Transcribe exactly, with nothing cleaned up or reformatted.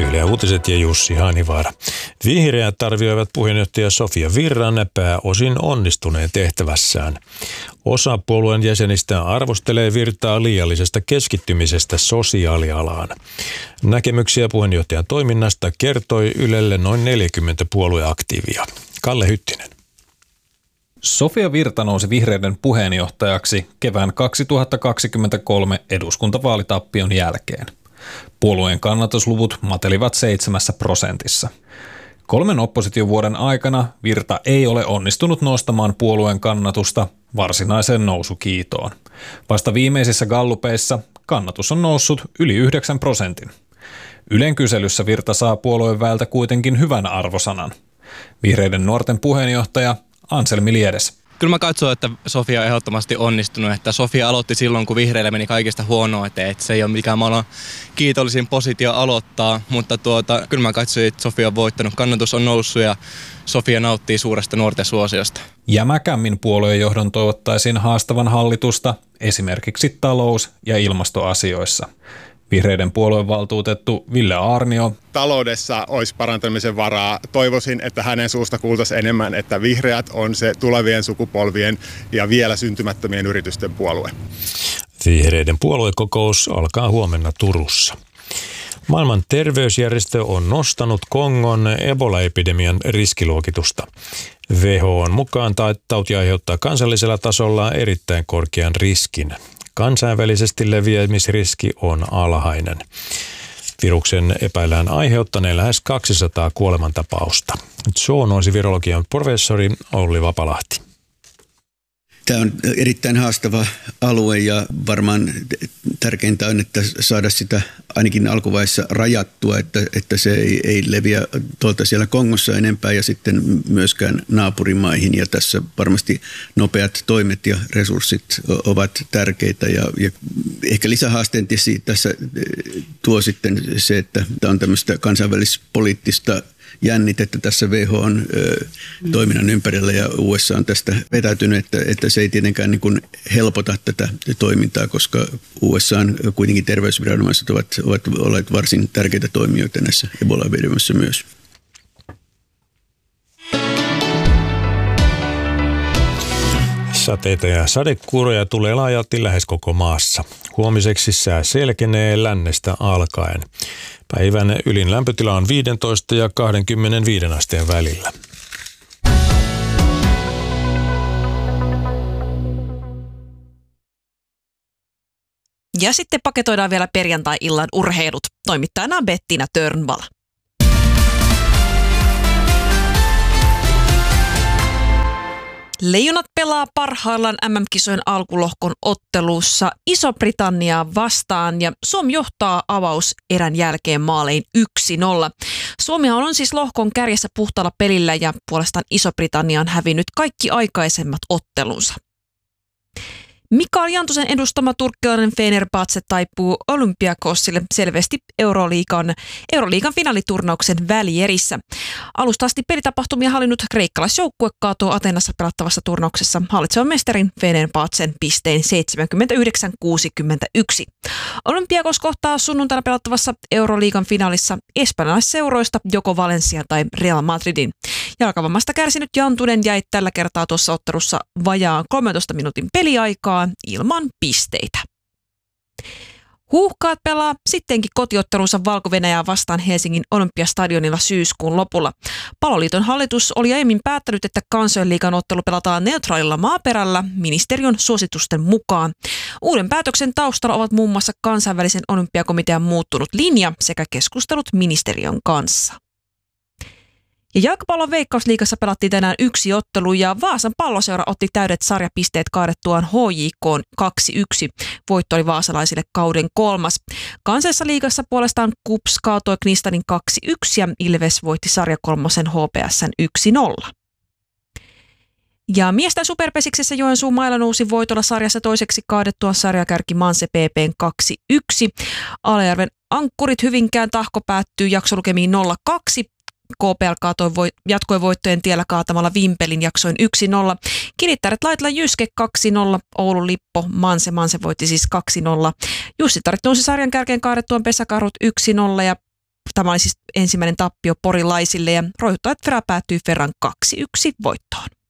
Yle Uutiset ja Jussi Hanivaara. Vihreät arvioivat puheenjohtaja Sofia Virran pääosin onnistuneen tehtävässään. Osa puolueen jäsenistä arvostelee Virtaa liiallisesta keskittymisestä sosiaalialaan. Näkemyksiä puheenjohtajan toiminnasta kertoi Ylelle noin neljäkymmentä puolueaktiivia. Kalle Hyttinen. Sofia Virta nousi vihreiden puheenjohtajaksi kevään kaksituhattakaksikymmentäkolme eduskuntavaalitappion jälkeen. Puolueen kannatusluvut matelivat seitsemässä prosentissa. Kolmen oppositiovuoden aikana Virta ei ole onnistunut nostamaan puolueen kannatusta varsinaiseen nousukiitoon. Vasta viimeisissä gallupeissa kannatus on noussut yli yhdeksän prosentin. Ylen kyselyssä Virta saa puolueen väeltä kuitenkin hyvän arvosanan. Vihreiden nuorten puheenjohtaja Anselmi Liedes. Kyllä mä katson, että Sofia on ehdottomasti onnistunut, että Sofia aloitti silloin, kun vihreille meni kaikista huonoa, että se ei ole mikään maailman kiitollisin positio aloittaa, mutta tuota, kyllä mä katson, että Sofia on voittanut, kannatus on noussut ja Sofia nauttii suuresta nuorten suosiosta. Jämäkämmin puolueen johdon toivottaisiin haastavan hallitusta esimerkiksi talous- ja ilmastoasioissa. Vihreiden puoluevaltuutettu Ville Aarnio. Taloudessa olisi parantamisen varaa. Toivoisin, että hänen suusta kuultaisiin enemmän, että vihreät on se tulevien sukupolvien ja vielä syntymättömien yritysten puolue. Vihreiden puoluekokous alkaa huomenna Turussa. Maailman terveysjärjestö on nostanut Kongon Ebola-epidemian riskiluokitusta. W H O:n mukaan tauti aiheuttaa kansallisella tasolla erittäin korkean riskin. Kansainvälisesti leviämisriski on alhainen. Viruksen epäillään aiheuttaneen lähes kaksisataa kuolemantapausta. Zoonoisi virologian professori Olli Vapalahti. Tämä on erittäin haastava alue ja varmaan tärkeintä on, että saada sitä ainakin alkuvaiheessa rajattua, että, että se ei, ei leviä tuolta siellä Kongossa enempää ja sitten myöskään naapurimaihin. Ja tässä varmasti nopeat toimet ja resurssit ovat tärkeitä ja, ja ehkä lisähaasteen tässä tuo sitten se, että tämä on tämmöistä kansainvälispoliittista jännitettä tässä W H O:n ö, toiminnan ympärillä ja U S A on tästä vetäytynyt, että, että se ei tietenkään niin kuin helpota tätä toimintaa, koska U S A:n kuitenkin terveysviranomaiset ovat, ovat olleet varsin tärkeitä toimijoita näissä Ebola-epidemiassa myös. Sateita ja sadekuuroja tulee laajalti lähes koko maassa. Huomiseksi sää selkenee lännestä alkaen. Päivän ylin lämpötila on viisitoista ja kaksikymmentäviisi asteen välillä. Ja sitten paketoidaan vielä perjantai-illan urheilut. Toimittajana Bettina Törnvall. Leijonat pelaa parhaillaan M M-kisojen alkulohkon ottelussa Iso-Britanniaa vastaan ja Suomi johtaa avauserän jälkeen maalein yksi nolla. Suomihan on siis lohkon kärjessä puhtaalla pelillä ja puolestaan Iso-Britannia on hävinnyt kaikki aikaisemmat ottelunsa. Mikael Jantusen edustama turkkilainen Fenerbahce taipuu Olympiakosille selvästi Euroliigan, Euroliigan finaaliturnauksen välierissä. Alusta asti pelitapahtumia hallinnut kreikkalaisjoukkue kaatoi Ateenassa pelattavassa turnauksessa hallitsevan mestarin Fenerbahcen pistein seitsemänkymmentäyhdeksän kuusikymmentäyksi. Olympiakos kohtaa sunnuntaina pelattavassa Euroliigan finaalissa espanjalaisseuroista joko Valencia tai Real Madridin. Jalkavammasta kärsinyt Jantunen jäi tällä kertaa tuossa ottelussa vajaan kolmentoista minuutin peliaikaa ilman pisteitä. Huuhkaat pelaa sittenkin kotiottelunsa Valko-Venäjää vastaan Helsingin Olympiastadionilla syyskuun lopulla. Paloliiton hallitus oli aiemmin päättänyt, että Kansainliigan ottelu pelataan neutraalilla maaperällä ministeriön suositusten mukaan. Uuden päätöksen taustalla ovat muun muassa kansainvälisen olympiakomitean muuttunut linja sekä keskustelut ministeriön kanssa. Ja jalkapallon Veikkausliigassa pelattiin tänään yksi ottelu ja Vaasan Palloseura otti täydet sarjapisteet kaadettuaan H J K:n kaksi yksi. Voitto oli vaasalaisille kauden kolmas. Kansallisessa liigassa puolestaan KuPS kaatoi Knistanin kaksi yksi ja Ilves voitti sarjakolmosen H P S:n yksi nolla. Ja miesten superpesiksessä Joensuun Maila nousi voitolla sarjassa toiseksi kaadettua sarjakärki Manse P P:n kaksi yksi. Alajärven Ankkurit Hyvinkään tahko päättyy jaksolukemiin nolla kaksi. K P L kaatoi voit- jatkoi voittojen tiellä kaatamalla Vimpelin jaksoin yksi nolla. Kirittäret Laitla Jyske kaksi nolla. Oulu Lippo Manse. Manse voitti siis kaksi nolla. Jussitaret nousi sarjan kärkeen kaadettuaan Pesäkarhut yksi nolla ja Tämä oli siis ensimmäinen tappio porilaisille ja roihuttajat Ferra päättyy Ferran kaksi yksi voittoon.